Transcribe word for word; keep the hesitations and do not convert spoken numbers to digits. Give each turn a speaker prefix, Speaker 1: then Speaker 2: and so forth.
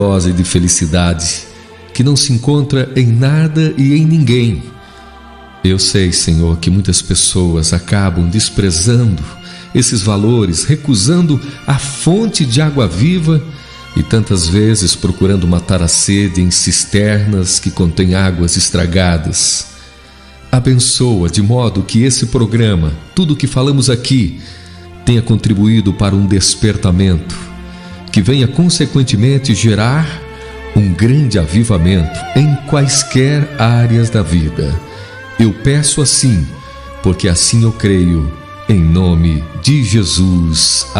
Speaker 1: dose de felicidade que não se encontra em nada e em ninguém. Eu sei, Senhor, que muitas pessoas acabam desprezando esses valores, recusando a fonte de água viva e tantas vezes procurando matar a sede em cisternas que contêm águas estragadas. Abençoa de modo que esse programa, tudo o que falamos aqui, tenha contribuído para um despertamento, que venha consequentemente gerar um grande avivamento em quaisquer áreas da vida. Eu peço assim, porque assim eu creio, em nome de Jesus.